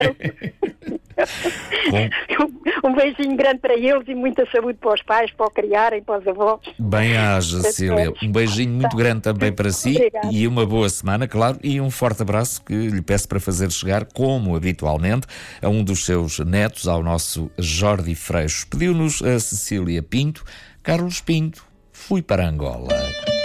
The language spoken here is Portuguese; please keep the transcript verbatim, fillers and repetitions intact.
um, um beijinho grande para eles e muita saúde para os pais, para o criarem, para os avós. Bem haja, Cecília. Um beijinho muito grande também para si. Obrigada. E uma boa semana, claro, e um forte abraço que lhe peço para fazer chegar, como habitualmente, a um dos seus netos, ao nosso Jordi Freixo. Pediu-nos a Cecília Pinto. Carlos Pinto, fui para Angola.